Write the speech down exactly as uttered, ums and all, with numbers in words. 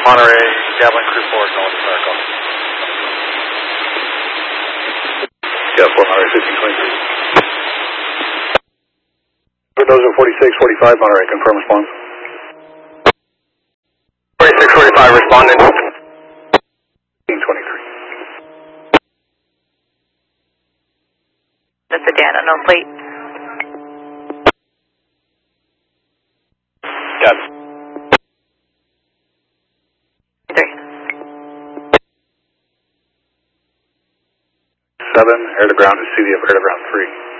Monterey, Gavilan Crew four, North America. Yeah, four Monterey, fifteen twenty-three. Mendoza forty-six forty-five, Monterey, confirm response. forty-six forty-five, responding. fifteen twenty-three. That's a Dan, unknown plate. Got it. Three. Seven, air to ground is C D F, air to ground three.